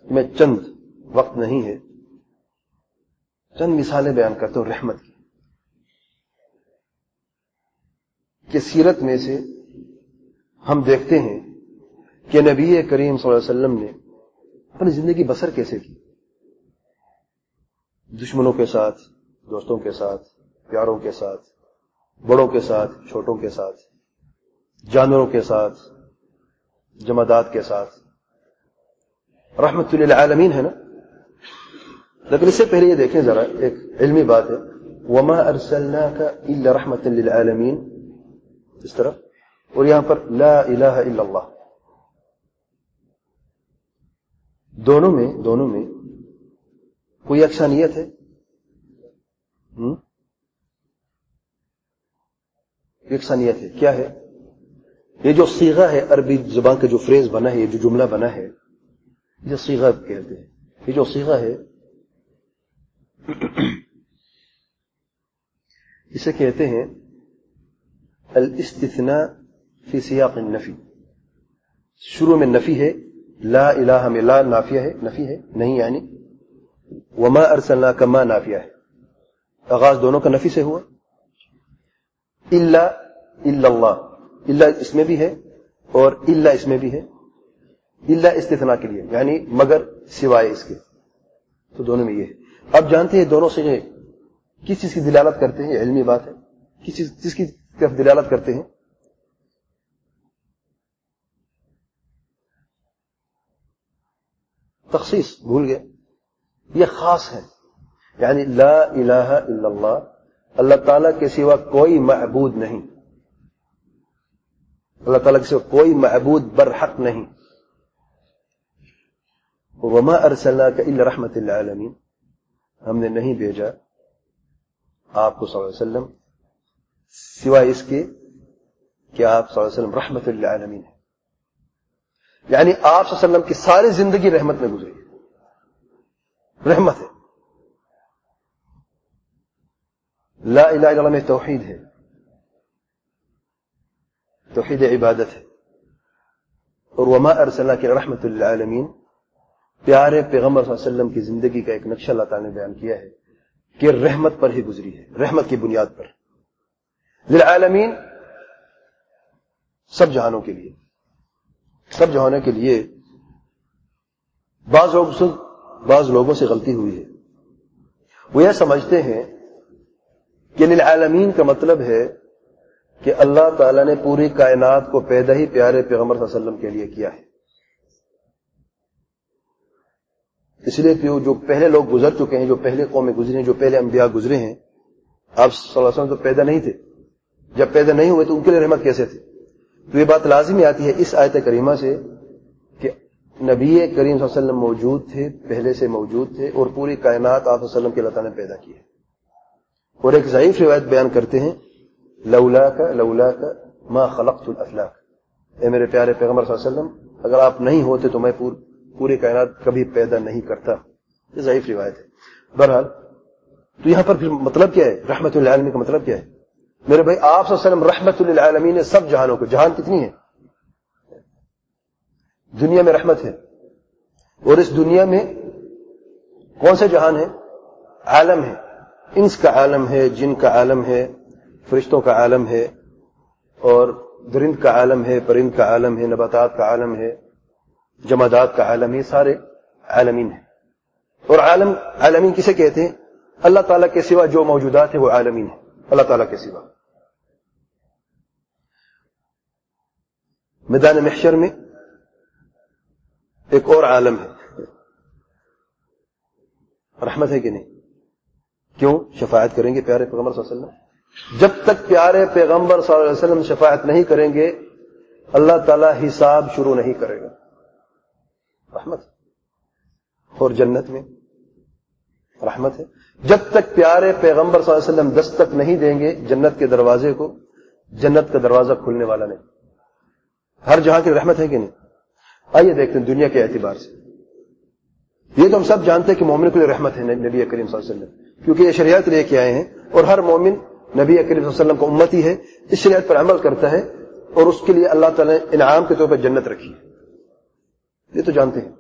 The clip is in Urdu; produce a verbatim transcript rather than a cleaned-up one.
میں چند وقت نہیں ہے، چند مثالیں بیان کرتا ہوں رحمت کی، کہ سیرت میں سے ہم دیکھتے ہیں کہ نبی کریم صلی اللہ علیہ وسلم نے اپنی زندگی بسر کیسے کی، دشمنوں کے ساتھ، دوستوں کے ساتھ، پیاروں کے ساتھ، بڑوں کے ساتھ، چھوٹوں کے ساتھ، جانوروں کے ساتھ، جمادات کے ساتھ، رحمت للعالمین ہے نا۔ لیکن اس سے پہلے یہ دیکھیں ذرا، ایک علمی بات ہے، وما ارسلناک الا رحمت للعالمین اس طرف، اور یہاں پر لا الہ الا اللہ، دونوں میں دونوں میں کوئی یکسانیت ہے؟ یکسانیت ہے، کیا ہے؟ یہ جو صیغہ ہے، عربی زبان کا جو فریز بنا ہے، یہ جو جملہ بنا ہے، یہ صیغہ کہتے ہیں۔ یہ جو صیغہ ہے اسے کہتے ہیں الاستثناء فی سیاق النفی۔ شروع میں نفی ہے، لا الہ میں لا نافیہ ہے، نفی ہے نہیں، یعنی وما ارسلناک ما نافیہ ہے، آغاز دونوں کا نفی سے ہوا۔ الا الا اللہ، الا اس میں بھی ہے اور الا اس میں بھی ہے، الا استثناء کے لیے یعنی مگر سوائے اس کے، تو دونوں میں یہ ہے۔ اب جانتے ہیں دونوں صیغے کس چیز کی دلالت کرتے ہیں؟ یہ علمی بات ہے، کس چیز کس کی طرف دلالت کرتے ہیں؟ تخصیص، بھول گئے، یہ خاص ہے، یعنی لا الہ الا اللہ، اللہ تعالیٰ کے سوا کوئی معبود نہیں، اللہ تعالیٰ کے سوا کوئی معبود برحق نہیں۔ وما ارسلناک الا رحمت للعالمین، ہم نے نہیں بھیجا آپ کو صلی اللہ علیہ وسلم سوائے اس کے کہ آپ صلی اللہ علیہ وسلم رحمت للعالمین ہیں، یعنی آپ صلی اللہ علیہ وسلم کی ساری زندگی رحمت میں گزری، رحمت ہے۔ لا الہ الا اللہ میں توحید ہے، توحید عبادت ہے، اور وما ارسلناک الا رحمت للعالمین، پیارے پیغمبر صلی اللہ علیہ وسلم کی زندگی کا ایک نقشہ اللہ تعالی نے بیان کیا ہے کہ رحمت پر ہی گزری ہے، رحمت کی بنیاد پر، للعالمین، سب جہانوں کے لیے، سب جہانوں کے لیے۔ بعض لوگ سے بعض لوگوں سے غلطی ہوئی ہے، وہ یہ سمجھتے ہیں کہ للعالمین کا مطلب ہے کہ اللہ تعالیٰ نے پوری کائنات کو پیدا ہی پیارے پیغمبر صلی اللہ علیہ وسلم کے لیے کیا ہے، اس لیے کہ جو پہلے لوگ گزر چکے ہیں، جو پہلے قومیں گزری ہیں، جو پہلے انبیاء گزرے ہیں، آپ صلی اللہ علیہ وسلم تو پیدا نہیں تھے، جب پیدا نہیں ہوئے تو ان کے لیے رحمت کیسے تھی؟ تو یہ بات لازمی آتی ہے اس آیت کریمہ سے کہ نبی کریم صلی اللہ علیہ وسلم موجود تھے، پہلے سے موجود تھے، اور پوری کائنات آپ صلی اللہ علیہ وسلم کے اللہ تعالیٰ نے پیدا کی ہے۔ اور ایک ضعیف روایت بیان کرتے ہیں، لولاک لولاک ما خلقت الافلاک، اے میرے پیارے پیغمبر صلی اللہ علیہ وسلم، اگر آپ نہیں ہوتے تو میں پور پوری کائنات کبھی پیدا نہیں کرتا۔ یہ ضعیف روایت ہے۔ بہرحال تو یہاں پر پھر مطلب کیا ہے؟ رحمت للعالمین کا مطلب کیا ہے؟ میرے بھائی، آپ صلی اللہ علیہ وسلم رحمت للعالمین ہے، سب جہانوں کو۔ جہان کتنی ہے؟ دنیا میں رحمت ہے، اور اس دنیا میں کون سے جہان ہے؟ عالم ہے، انس کا عالم ہے، جن کا عالم ہے، فرشتوں کا عالم ہے، اور درند کا عالم ہے، پرند کا عالم ہے، نباتات کا عالم ہے، جمادات کا عالم ہے، سارے عالمین ہیں۔ اور عالم عالمین کسے کہتے ہیں؟ اللہ تعالیٰ کے سوا جو موجودات ہیں وہ عالمین ہیں، اللہ تعالیٰ کے سوا۔ میدان محشر میں ایک اور عالم ہے، رحمت ہے کہ نہیں؟ کیوں؟ شفاعت کریں گے پیارے پیغمبر صلی اللہ علیہ وسلم۔ جب تک پیارے پیغمبر صلی اللہ علیہ وسلم شفاعت نہیں کریں گے، اللہ تعالیٰ حساب شروع نہیں کرے گا، رحمت۔ اور جنت میں رحمت ہے، جب تک پیارے پیغمبر صلی اللہ علیہ وسلم دستک نہیں دیں گے جنت کے دروازے کو، جنت کا دروازہ کھلنے والا نہیں۔ ہر جہاں کی رحمت ہے کہ نہیں؟ آئیے دیکھتے ہیں دنیا کے اعتبار سے۔ یہ تو ہم سب جانتے ہیں کہ مومن کے لیے رحمت ہے نبی کریم صلی اللہ علیہ وسلم، کیونکہ یہ شریعت لے کے آئے ہیں، اور ہر مومن نبی کریم صلی اللہ علیہ وسلم کا امتی ہے، اس شریعت پر عمل کرتا ہے، اور اس کے لیے اللہ تعالیٰ نے انعام کے طور پر جنت رکھی ہے، یہ تو جانتے ہیں۔